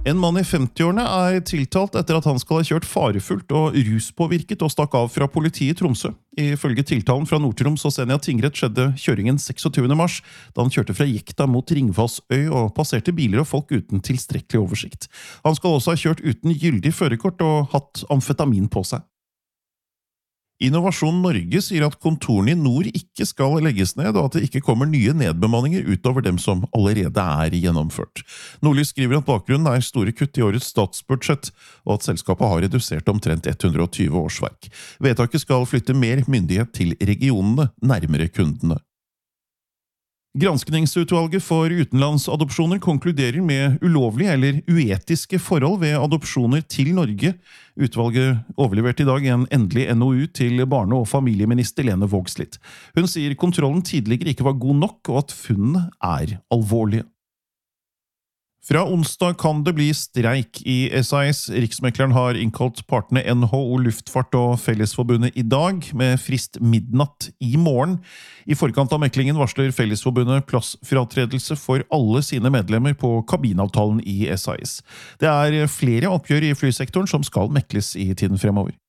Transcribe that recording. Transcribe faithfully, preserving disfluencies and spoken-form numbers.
En mann i femti-årene er tiltalt etter at han skal ha kjørt farefullt og ruspåvirket og stakk av fra politiet i Tromsø. Ifølge tiltalen fra Nord-Troms og Senja tingrett skjedde kjøringen seksogtyvende mars, da han kjørte fra Jekta mot Ringvassøy og passerte biler og folk uten tilstrekkelig oversikt. Han skal også ha kjørt uten gyldig førerkort og hatt amfetamin på seg. Innovasjon Norge sier at kontorene i nord ikke skal legges ned, og at det ikke kommer nye nedbemanninger utover dem som allerede er gjennomført. Nordlys skriver at bakgrunnen er store kutt i årets statsbudsjett, og at selskapet har redusert omtrent hundre og tjue årsverk. Vedtaket skal flytte mer myndighet til regionene, nærmere kundene. Granskningsutvalget for utenlandsadopsjoner konkluderer med ulovlige eller uetiske forhold ved adopsjoner til Norge. Utvalget overleverte i dag en endelig N O U til barne- og familieminister Lene Vågslid. Hun sier kontrollen tidligere ikke var god nok, og at funnene er alvorlige. Fra onsdag kan det bli streik i S A S. Riksmekleren har innkalt partene N H O Luftfart og Fellesforbundet i dag, med frist midnatt i morgen. I forkant av meklingen varsler Fellesforbundet plassfratredelse for alle sine medlemmer på kabinavtalen i S A S. Det er flere oppgjør i flysektoren som skal mekles i tiden fremover.